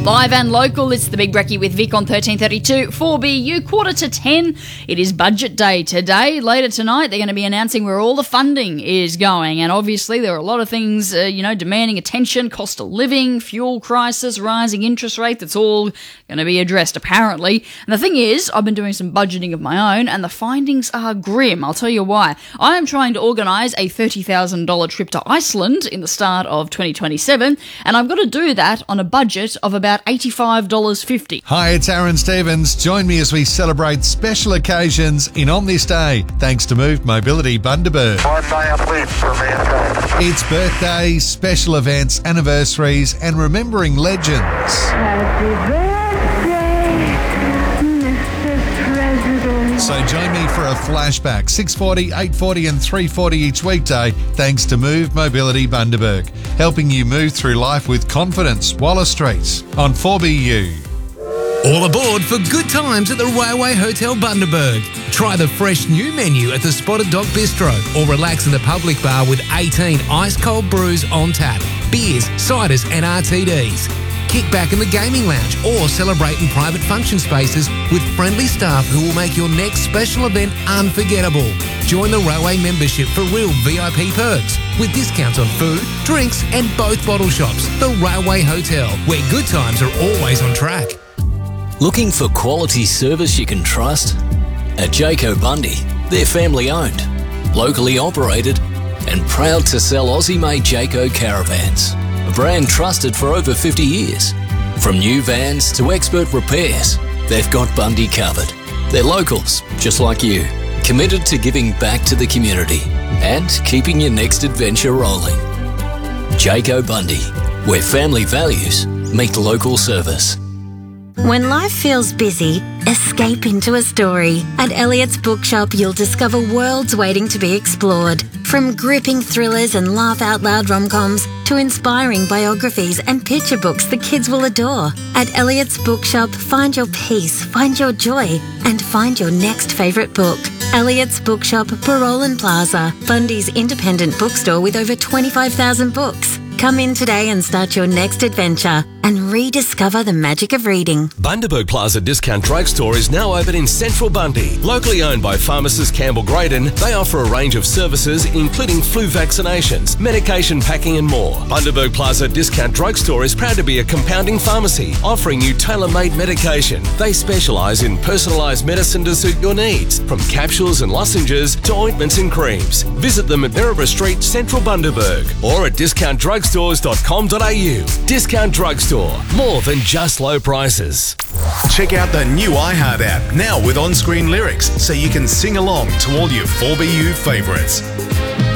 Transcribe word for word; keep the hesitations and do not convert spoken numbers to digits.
Live and local, it's the Big Brekkie with Vic on thirteen thirty-two, four B U, quarter to ten. It is budget day today. Later tonight, they're going to be announcing where all the funding is going. And obviously, there are a lot of things, uh, you know, demanding attention, cost of living, fuel crisis, rising interest rate. That's all going to be addressed, apparently. And the thing is, I've been doing some budgeting of my own, and the findings are grim. I'll tell you why. I am trying to organise a thirty thousand dollars trip to Iceland in the start of twenty twenty-seven, and I've got to do that on a budget of about eighty-five dollars fifty. Hi, it's Aaron Stevens. Join me as we celebrate special occasions in On This Day, thanks to Move Mobility Bundaberg. One day of sleep for mankind. It's birthdays, special events, anniversaries, and remembering legends. Happy birthday, Mister President. So join me for a flashback, six forty, eight forty and three forty each weekday, thanks to Move Mobility Bundaberg, helping you move through life with confidence. Wallace Street on four B U. All aboard for good times at the Railway Hotel Bundaberg. Try the fresh new menu at the Spotted Dog Bistro or relax in the public bar with eighteen ice-cold brews on tap, beers, ciders and R T Ds. Kick back in the gaming lounge or celebrate in private function spaces with friendly staff who will make your next special event unforgettable. Join the Railway membership for real V I P perks with discounts on food, drinks and both bottle shops. The Railway Hotel, where good times are always on track. Looking for quality service you can trust? At Jayco Bundy, they're family owned, locally operated and proud to sell Aussie-made Jayco caravans, a brand trusted for over fifty years. From new vans to expert repairs, they've got Bundy covered. They're locals, just like you, committed to giving back to the community and keeping your next adventure rolling. Jayco Bundy, where family values meet local service. When life feels busy, escape into a story. At Elliott's Bookshop, you'll discover worlds waiting to be explored. From gripping thrillers and laugh-out-loud rom-coms to inspiring biographies and picture books the kids will adore. At Elliott's Bookshop, find your peace, find your joy, and find your next favourite book. Elliott's Bookshop, Parolan Plaza, Bundy's independent bookstore with over twenty-five thousand books. Come in today and start your next adventure and rediscover the magic of reading. Bundaberg Plaza Discount Drugstore is now open in Central Bundy. Locally owned by pharmacist Campbell Graydon, they offer a range of services including flu vaccinations, medication packing and more. Bundaberg Plaza Discount Drugstore is proud to be a compounding pharmacy offering you tailor-made medication. They specialise in personalised medicine to suit your needs, from capsules and lozenges to ointments and creams. Visit them at Maryborough Street, Central Bundaberg, or at discount drugstores dot com dot a u. Discount Drugstore, more than just low prices. Check out the new iHeart app, now with on-screen lyrics, so you can sing along to all your four B U favourites.